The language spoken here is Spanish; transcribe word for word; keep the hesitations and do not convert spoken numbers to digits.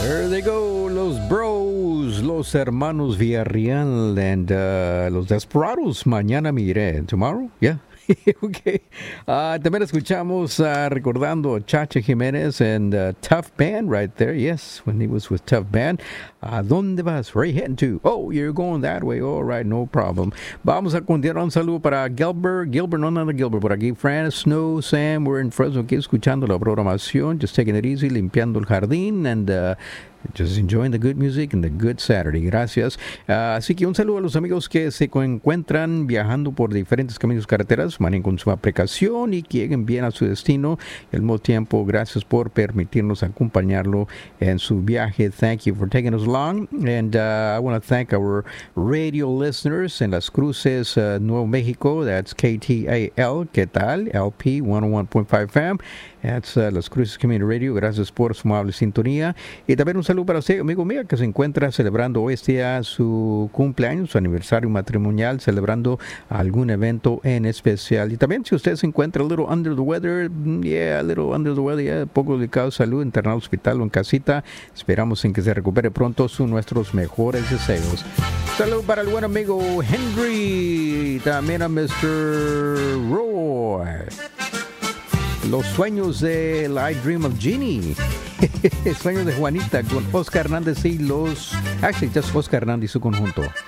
There they go, los bros, los hermanos Villarreal and uh, los Desperados. Mañana me iré. Tomorrow? Yeah. Okay. Uh, también escuchamos uh, recordando Chacha Jiménez and uh, Tough Band right there. Yes, when he was with Tough Band. Uh, ¿Dónde vas? Where are you heading to? Oh, you're going that way. All right, no problem. Vamos a continuar. Un saludo para Gilbert. Gilbert, no nada Gilbert por aquí. Fran, Snow, Sam, we're in Fresno aquí escuchando la programación. Just taking it easy, limpiando el jardín and uh, just enjoying the good music and the good Saturday. Gracias. Uh, así que un saludo a los amigos que se encuentran viajando por diferentes caminos y carreteras. Manejen con su precaución y que lleguen bien a su destino. Y al mismo tiempo, gracias por permitirnos acompañarlo en su viaje. Thank you for taking us along. And uh, I want to thank our radio listeners en Las Cruces, uh, Nuevo Mexico. That's K T A L. ¿Qué tal? L P one oh one point five F M. That's uh, Las Cruces Community Radio. Gracias por su amable sintonía. Y también un saludo para usted, amigo mío, que se encuentra celebrando hoy este día su cumpleaños, su aniversario matrimonial, celebrando algún evento en especial. Y también si usted se encuentra a little under the weather, yeah, a little under the weather, yeah, poco delicado de salud, internado al hospital o en casita, esperamos en que se recupere pronto. Son nuestros mejores deseos. Saludo para el buen amigo Henry, también a mister Roy. Los sueños de I Dream of Jeannie. Sueños de Juanita con Oscar Hernández y los... Actually, just Oscar Hernández y su conjunto.